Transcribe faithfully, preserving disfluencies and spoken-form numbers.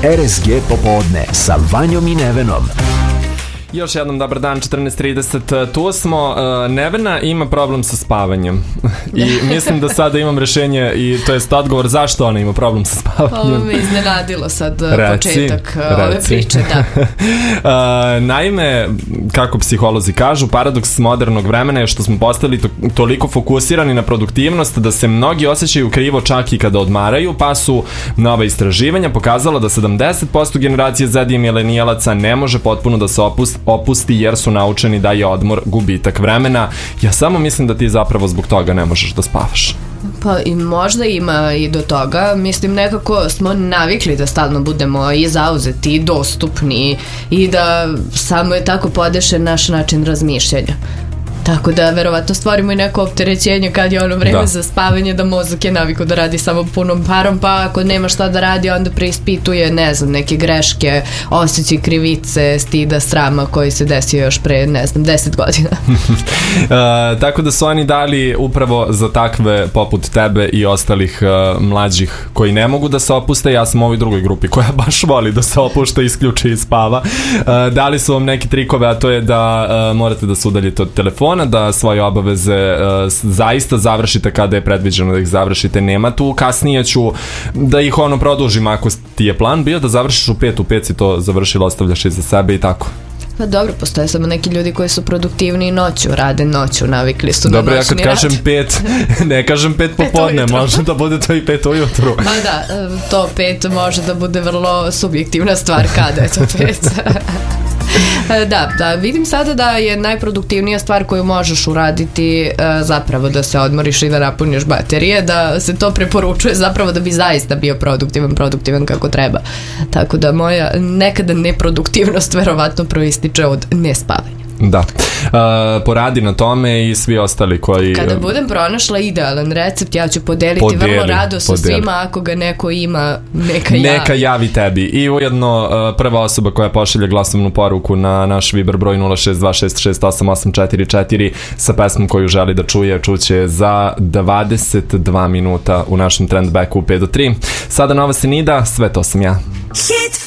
R S G popodne sa Vanjom i Nevenom. Još jednom dobar dan, četrnaest trideset, tu smo. Nevena ima problem sa spavanjem i mislim da sada imam rešenje i to jest odgovor zašto ona ima problem sa spavanjem. Ovo me iznenadilo sad reci, početak reci. ove priče, da. Naime, kako psiholozi kažu, paradoks modernog vremena je što smo postali to, toliko fokusirani na produktivnost da se mnogi osjećaju krivo čak i kada odmaraju, pa su nova istraživanja pokazala da sedamdeset posto generacije Z i milenijalaca ne može potpuno da se opusti opusti jer su naučeni da je odmor gubitak vremena. Ja samo mislim da ti zapravo zbog toga ne možeš da spavaš. Pa i možda ima i do toga. Mislim, nekako smo navikli da stalno budemo i zauzeti i dostupni i da samo je tako podešen naš način razmišljanja. Tako da verovatno stvorimo i neko opterećenje kad je ono vreme da. za spavanje, da mozak je navikao da radi samo punom parom, pa ako nema šta da radi onda preispituje, ne znam, neke greške, osjećaj krivice, stida, srama koji se desio još pre, ne znam, deset godina. uh, tako da su oni dali upravo za takve poput tebe i ostalih uh, mlađih koji ne mogu da se opuste. Ja sam u ovoj drugoj grupi koja baš voli da se opušta, isključi i spava. Uh, dali su vam neke trikove, a to je da uh, morate da se udaljite od telefona, da svoje obaveze uh, zaista završite kada je predviđeno da ih završite. Nema tu, kasnije ću da ih ono produžim ako ti je plan bio da završiš u pet, u pet si to završila, ostavljaš iza sebe i tako. Pa dobro, postoje samo neki ljudi koji su produktivni noću, rade noću, navikli su dobro, na noćni rad. Dobro, ja kad kažem pet, ne kažem pet popodne, može da bude to i pet ujutru. Pa da, to pet može da bude vrlo subjektivna stvar kada je to pet. Da, da, vidim sada da je najproduktivnija stvar koju možeš uraditi zapravo da se odmoriš i da napuniš baterije, da se to preporučuje zapravo da bi zaista bio produktivan, produktivan kako treba. Tako da moja nekada neproduktivnost verovatno proističe od nespavanja. Da, uh, poradi na tome i svi ostali koji... Kada budem pronašla idealan recept, ja ću podeliti podijeli, vrlo rado sa podijeli. svima, ako ga neko ima, neka javi. Neka javi tebi. I ujedno uh, prva osoba koja pošalje glasovnu poruku na naš Viber broj nula šest dva šest šest osam osam četiri četiri sa pesmom koju želi da čuje, čuće za dvadeset dva minuta u našem Trendbacku u pet do tri. Sada nova Senida, sve to sam ja. Hit